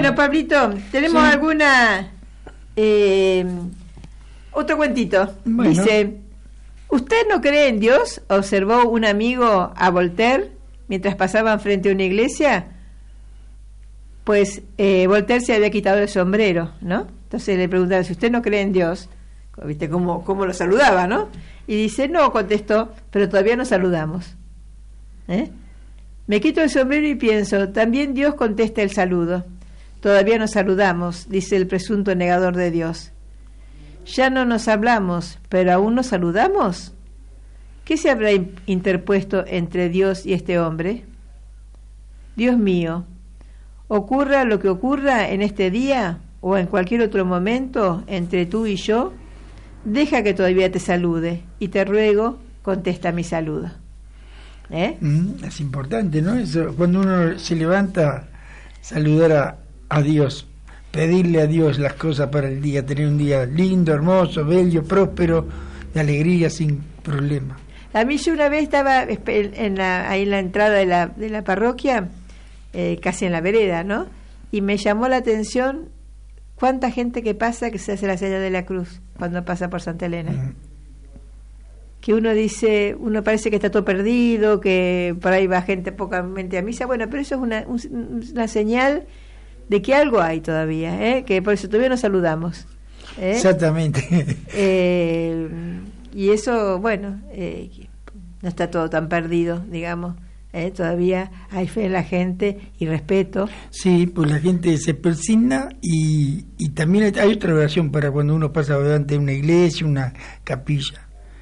Bueno, Pablito, ¿tenemos alguna... otro cuentito? Bueno. Dice, ¿usted no cree en Dios? Observó un amigo a Voltaire mientras pasaban frente a una iglesia. Pues Voltaire se había quitado el sombrero, ¿no? Entonces le preguntaron, si usted no cree en Dios, ¿viste cómo lo saludaba, no? Y dice, no, contestó, pero todavía nos saludamos. Me quito el sombrero y pienso, también Dios contesta el saludo. Todavía nos saludamos, dice el presunto negador de Dios. Ya no nos hablamos, pero aún nos saludamos. ¿Qué se habrá interpuesto entre Dios y este hombre? Dios mío, ocurra lo que ocurra en este día o en cualquier otro momento entre tú y yo, deja que todavía te salude y te ruego, contesta mi saludo. Es importante, ¿no? Eso, cuando uno se levanta, saludar a Dios, pedirle a Dios las cosas para el día, tener un día lindo, hermoso, bello, próspero, de alegría, sin problema. A mí yo una vez estaba ahí en la entrada de la parroquia, casi en la vereda, ¿no? Y me llamó la atención cuánta gente que pasa que se hace la señal de la cruz cuando pasa por Santa Elena. Que uno dice, uno parece que está todo perdido, que por ahí va gente pocamente a misa. Bueno, pero eso es una señal de que algo hay todavía, que por eso todavía nos saludamos. Exactamente. Y eso, bueno, no está todo tan perdido, digamos. Todavía hay fe en la gente y respeto. Sí, pues la gente se persigna y también hay otra oración para cuando uno pasa delante de una iglesia, una capilla.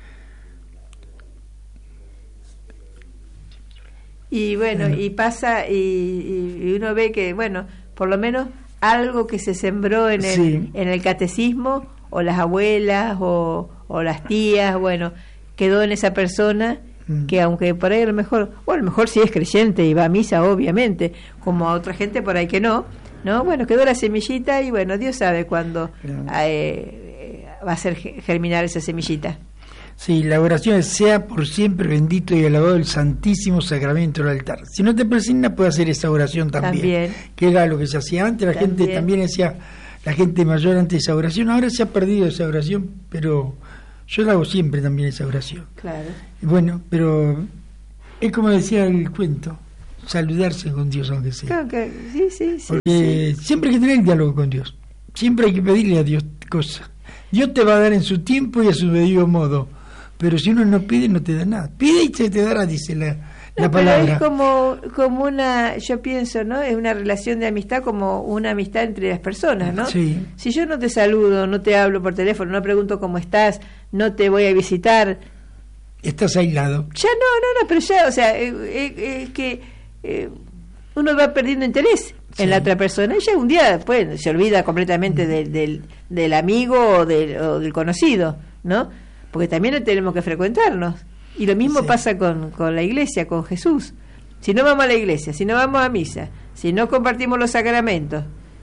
Y bueno, y pasa y uno ve que, bueno, por lo menos algo que se sembró en el catecismo, o las abuelas o las tías, bueno, quedó en esa persona que aunque por ahí a lo mejor sí es creyente y va a misa, obviamente, como a otra gente por ahí que no, bueno, quedó la semillita y bueno, Dios sabe cuándo va a hacer germinar esa semillita. Sí, la oración es: sea por siempre bendito y alabado el Santísimo Sacramento del altar. Si no te persignas, puedes hacer esa oración también, que era lo que se hacía antes. Gente también hacía, la gente mayor antes esa oración. Ahora se ha perdido esa oración, pero yo la hago siempre también, esa oración. Claro. Bueno, pero es como decía el cuento, saludarse con Dios aunque sea. Claro que sí. Porque siempre hay que tener diálogo con Dios. Siempre hay que pedirle a Dios cosas. Dios te va a dar en su tiempo y a su debido modo. Pero si uno no pide, no te da nada. Pide y se te dará, dice la palabra. Es como una, yo pienso, ¿no? Es una relación de amistad, como una amistad entre las personas, ¿no? Sí. Si yo no te saludo, no te hablo por teléfono, no pregunto cómo estás, no te voy a visitar, estás aislado. Ya no, pero ya, o sea, es que uno va perdiendo interés en la otra persona y ya un día después se olvida completamente del amigo o del conocido, ¿no? Porque también tenemos que frecuentarnos. Y lo mismo pasa con la iglesia, con Jesús. Si no vamos a la iglesia, si no vamos a misa, si no compartimos los sacramentos,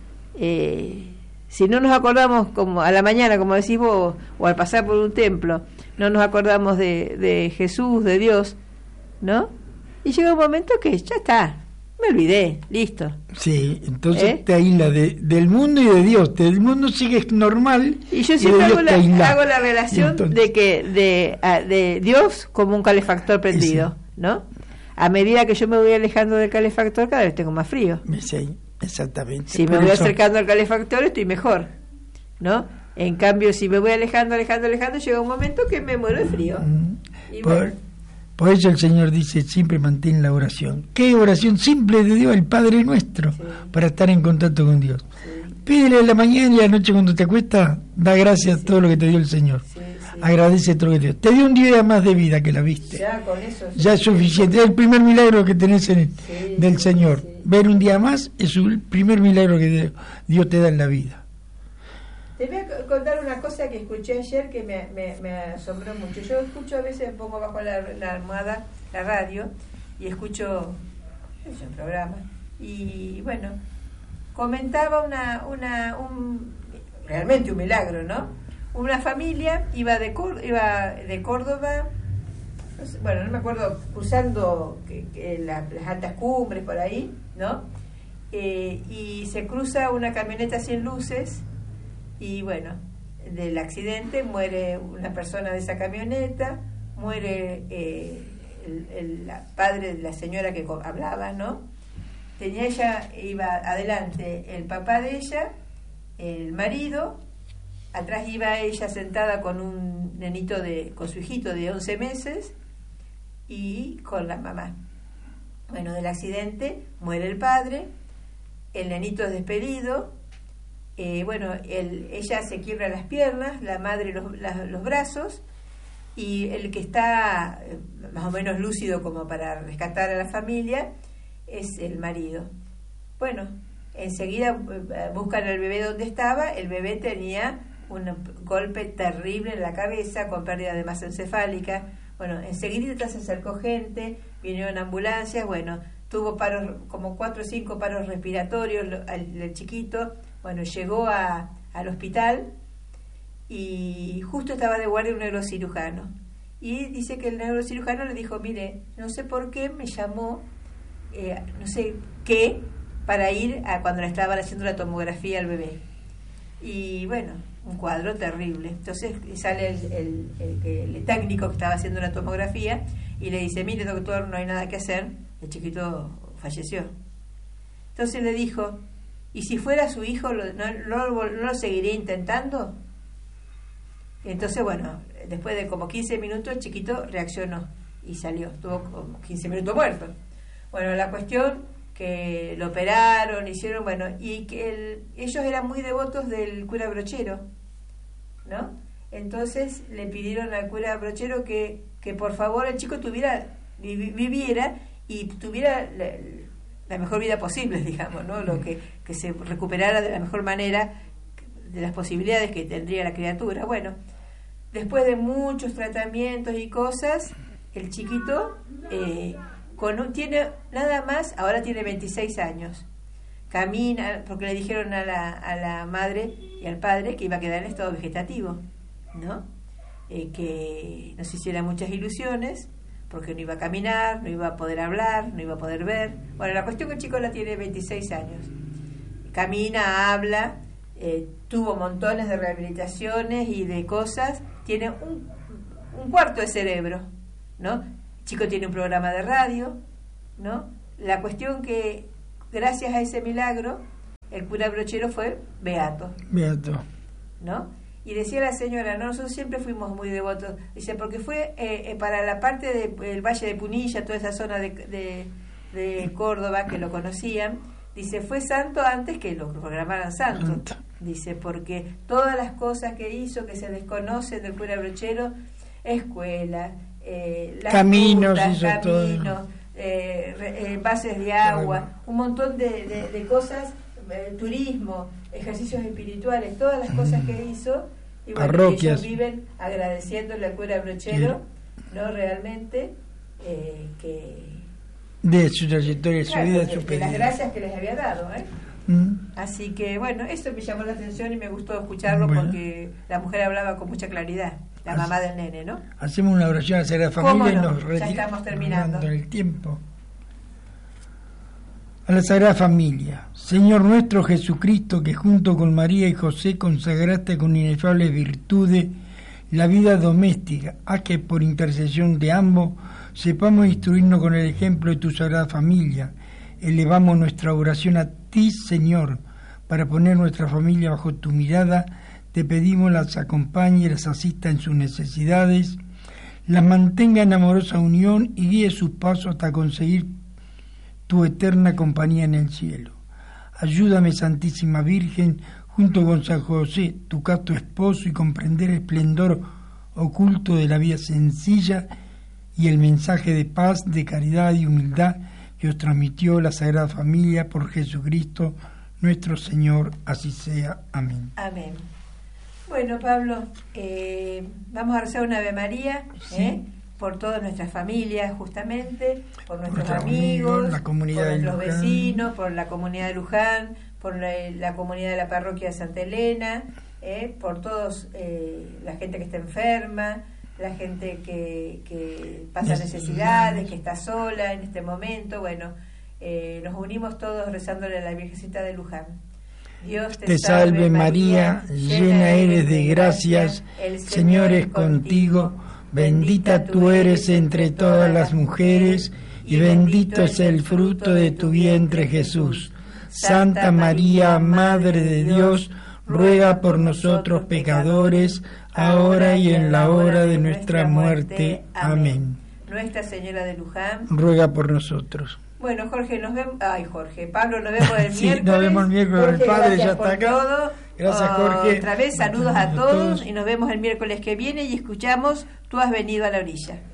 si no nos acordamos como a la mañana, como decís vos, o al pasar por un templo, no nos acordamos de Jesús, de Dios, ¿no? Y llega un momento que ya está, me olvidé, listo. Sí, entonces te aísla del mundo y de Dios. Del mundo sigue normal. Y yo siempre hago la relación entonces, de Dios como un calefactor prendido, ¿no? A medida que yo me voy alejando del calefactor, cada vez tengo más frío. Sí, exactamente. Si me voy acercando al calefactor, estoy mejor, ¿no? En cambio, si me voy alejando, llega un momento que me muero de frío. Por eso el Señor dice: siempre mantén la oración. ¿Qué oración simple de Dios? El Padre Nuestro, para estar en contacto con Dios. Pídele a la mañana y a la noche cuando te acuestas, da gracias a todo lo que te dio el Señor. Agradece todo lo que te dio. Te dio un día más de vida que la viste. Ya, con eso, ya es suficiente. Es el primer milagro que tenés del Señor. Ver un día más es el primer milagro que Dios te da en la vida. Te voy a contar una cosa que escuché ayer que me asombró mucho. Yo escucho, a veces pongo bajo la almohada la radio y escucho un programa. Y bueno, comentaba realmente un milagro, ¿no? Una familia iba de Córdoba, no me acuerdo, cruzando las altas cumbres por ahí, ¿no? y se cruza una camioneta sin luces y bueno, del accidente muere una persona de esa camioneta, muere el padre de la señora que hablaba, ¿no? Ella iba adelante el papá de ella, el marido, atrás iba ella sentada con un nenito con su hijito de 11 meses y con la mamá. Bueno, del accidente muere el padre, el nenito es despedido, ella se quiebra las piernas, la madre los brazos, y el que está más o menos lúcido como para rescatar a la familia es el marido. Bueno, enseguida buscan al bebé donde estaba. El bebé tenía un golpe terrible en la cabeza con pérdida de masa encefálica. Bueno, enseguida se acercó gente, vinieron ambulancias, bueno, tuvo paros, como 4 o 5 paros respiratorios el chiquito. Bueno, llegó al hospital y justo estaba de guardia un neurocirujano. Y dice que el neurocirujano le dijo, mire, no sé por qué me llamó, no sé qué, para ir a cuando le estaban haciendo la tomografía al bebé. Y bueno, un cuadro terrible. Entonces sale el técnico que estaba haciendo la tomografía y le dice, mire doctor, no hay nada que hacer, el chiquito falleció. Entonces le dijo, ¿y si fuera su hijo, no lo seguiría intentando? Entonces, bueno, después de como 15 minutos el chiquito reaccionó y salió, estuvo como 15 minutos muerto. Bueno, la cuestión que lo operaron, hicieron, bueno, y que ellos eran muy devotos del cura Brochero, ¿no? Entonces le pidieron al cura Brochero que por favor el chico viviera y tuviera la mejor vida posible, digamos, ¿no? Lo que se recuperara de la mejor manera de las posibilidades que tendría la criatura. Bueno, después de muchos tratamientos y cosas, el chiquito tiene nada más, ahora tiene 26 años, camina, porque le dijeron a la madre y al padre que iba a quedar en estado vegetativo, ¿no? Que no se hicieran muchas ilusiones, porque no iba a caminar, no iba a poder hablar, no iba a poder ver. Bueno, la cuestión que el chico tiene 26 años, camina, habla, tuvo montones de rehabilitaciones y de cosas, tiene un cuarto de cerebro, ¿no? El chico tiene un programa de radio, ¿no? La cuestión que gracias a ese milagro el cura Brochero fue beato, ¿no? Y decía la señora, no, nosotros siempre fuimos muy devotos, dice, porque fue para la parte del Valle de Punilla, toda esa zona de Córdoba que lo conocían, dice, fue santo antes que lo programaran santo. Dice, porque todas las cosas que hizo que se desconocen del cura Brochero, escuela, caminos, bases de agua, un montón de cosas, turismo, ejercicios espirituales, todas las cosas que hizo, y bueno, parroquias. Ellos viven agradeciéndole al cura Brochero, ¿no? Realmente de su trayectoria, de su vida, de las gracias que les había dado, ¿eh? Así que bueno, eso me llamó la atención y me gustó escucharlo, porque la mujer hablaba con mucha claridad, la mamá del nene, ¿no? Hacemos una oración a la Sagrada Familia no? y nos ya estamos terminando el tiempo. A la Sagrada Familia. Señor nuestro Jesucristo, que junto con María y José consagraste con inefables virtudes la vida doméstica, haz que por intercesión de ambos sepamos instruirnos con el ejemplo de tu Sagrada Familia. Elevamos nuestra oración a ti, Señor, para poner nuestra familia bajo tu mirada. Te pedimos las acompañe, las asista en sus necesidades, las mantenga en amorosa unión y guíe sus pasos hasta conseguir tu eterna compañía en el cielo. Ayúdame, Santísima Virgen, junto con San José, tu casto esposo, y comprender el esplendor oculto de la vida sencilla y el mensaje de paz, de caridad y humildad que os transmitió la Sagrada Familia por Jesucristo nuestro Señor. Así sea. Amén. Amén. Bueno, Pablo, vamos a rezar una Ave María, por todas nuestras familias, justamente, por nuestros amigos, la comunidad por de nuestros Luján, vecinos, por la comunidad de Luján, por la comunidad de la parroquia de Santa Elena, por todos, la gente que está enferma, la gente que pasa necesidades, que está sola en este momento. Bueno, Nos unimos todos rezándole a la Virgencita de Luján. Dios te salve María, llena eres de gracias, el Señor es contigo, bendita tú eres entre todas las mujeres, y bendito es el fruto de tu vientre Jesús. Santa María, Madre de Dios, ruega por nosotros pecadores, ahora y en la hora de nuestra muerte. Amén. Nuestra Señora de Luján, ruega por nosotros. Bueno, Jorge, nos vemos. Ay, Jorge, Pablo, nos vemos el sí, miércoles. Nos vemos el miércoles, Jorge, el Padre ya por está acá. Todo. Gracias, Jorge. Otra vez, saludos a todos y nos vemos el miércoles que viene y escuchamos Tú has venido a la orilla.